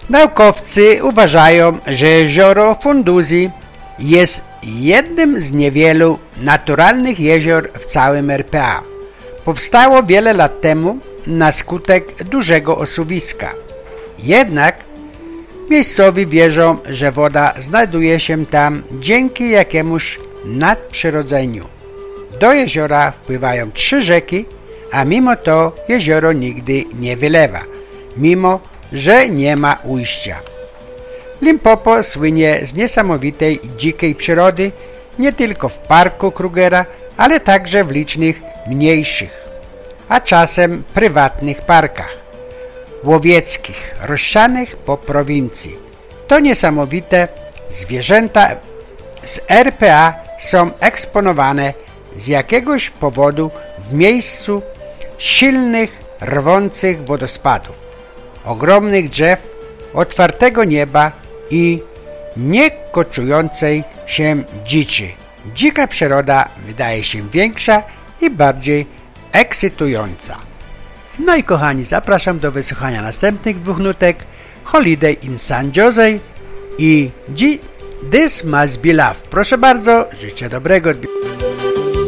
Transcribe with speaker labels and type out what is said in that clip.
Speaker 1: Naukowcy uważają, że jezioro Funduzi jest jednym z niewielu naturalnych jezior w całym RPA. Powstało wiele lat temu na skutek dużego osuwiska. Jednak miejscowi wierzą, że woda znajduje się tam dzięki jakiemuś nadprzyrodzeniu. Do jeziora wpływają 3 rzeki, a mimo to jezioro nigdy nie wylewa, mimo że nie ma ujścia. Limpopo słynie z niesamowitej dzikiej przyrody nie tylko w parku Krugera, ale także w licznych mniejszych, a czasem prywatnych parkach łowieckich rozsianych po prowincji. To niesamowite zwierzęta z RPA są eksponowane z jakiegoś powodu w miejscu silnych, rwących wodospadów, ogromnych drzew, otwartego nieba i niekoczującej się dziczy. Dzika przyroda wydaje się większa i bardziej ekscytująca. No i kochani, zapraszam do wysłuchania następnych 2 nutek Holiday in San Jose i This Must Be Love. Proszę bardzo, życzę dobrego odbioru.